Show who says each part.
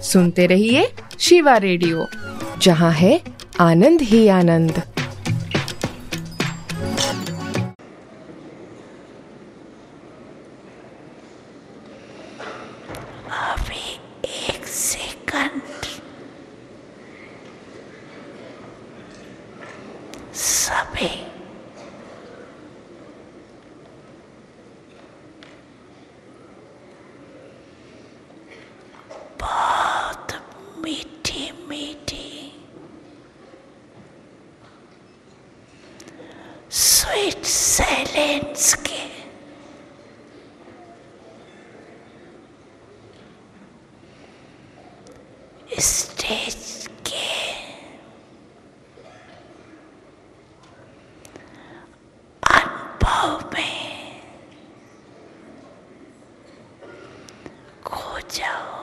Speaker 1: सुनते रहिए शिवा रेडियो, जहाँ है आनंद ही आनंद।
Speaker 2: अभी एक सेकंड सभी बहुत मीठी मीठी स्वीट साइलेंस के स्टेज के अनुभव में खो जाओ।